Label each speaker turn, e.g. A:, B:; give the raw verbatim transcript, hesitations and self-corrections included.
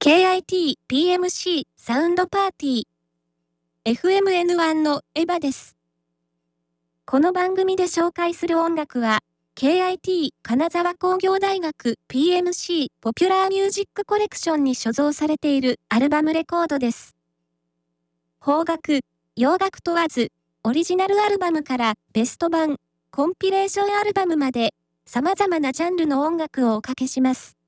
A: ケーアイティーピーエムシー サウンドパーティー エフエムエヌワン のエヴァです。この番組で紹介する音楽は ケーアイティー 金沢工業大学 ピーエムシー ポピュラーミュージックコレクションに所蔵されているアルバムレコードです。邦楽、洋楽問わず、オリジナルアルバムからベスト版、コンピレーションアルバムまで様々なジャンルの音楽をおかけします。